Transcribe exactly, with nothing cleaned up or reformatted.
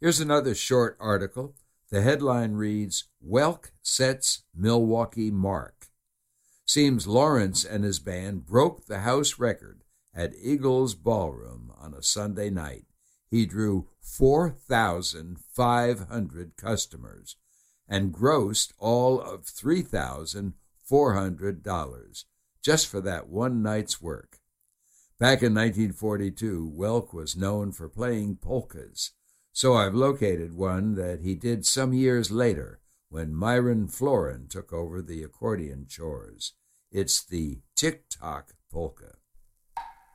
Here's another short article. The headline reads, Welk Sets Milwaukee Mark. Seems Lawrence and his band broke the house record at Eagles Ballroom on a Sunday night. He drew four thousand five hundred customers and grossed all of three thousand four hundred dollars just for that one night's work. Back in nineteen forty-two, Welk was known for playing polkas, so I've located one that he did some years later when Myron Florin took over the accordion chores. It's the Tick-Tock Polka.